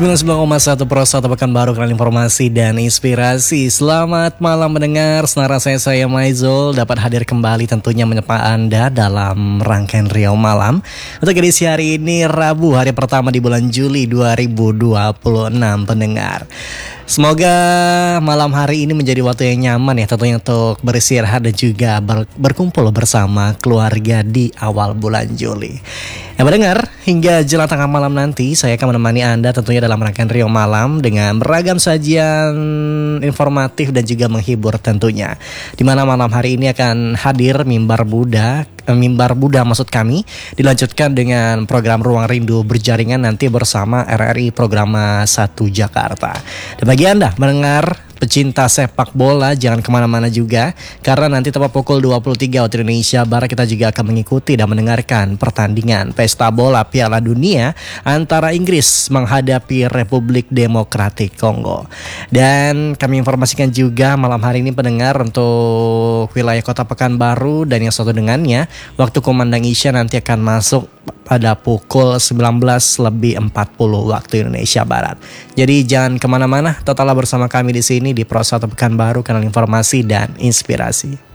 99,1 Pro 1 Pekanbaru, kenal informasi dan inspirasi. Selamat malam mendengar, senara saya Maizul dapat hadir kembali tentunya menyapa Anda dalam rangkaian Riau Malam. Untuk edisi hari ini Rabu, hari pertama di bulan Juli 2026 pendengar. Semoga malam hari ini menjadi waktu yang nyaman ya, tentunya untuk beristirahat dan juga berkumpul bersama keluarga di awal bulan Juli. Ya mendengar, hingga jelang tengah malam nanti saya akan menemani Anda tentunya dalam rangkaian Riau Malam dengan beragam sajian informatif dan juga menghibur tentunya. Di mana malam hari ini akan hadir Mimbar Buddha maksud kami, dilanjutkan dengan program Ruang Rindu Berjaringan nanti bersama RRI Programa 1 Jakarta. Dan bagi Anda mendengar pecinta sepak bola, jangan kemana-mana juga, karena nanti tepat pukul 23 waktu Indonesia Barat kita juga akan mengikuti dan mendengarkan pertandingan Pesta Bola Piala Dunia antara Inggris menghadapi Republik Demokratik Kongo. Dan kami informasikan juga malam hari ini pendengar untuk wilayah Kota Pekanbaru dan yang satu dengannya, waktu kumandang Isya nanti akan masuk pada pukul 19:40 waktu Indonesia Barat. Jadi jangan kemana-mana, tetaplah bersama kami di sini di Pro 1 Pekanbaru, kanal informasi dan inspirasi.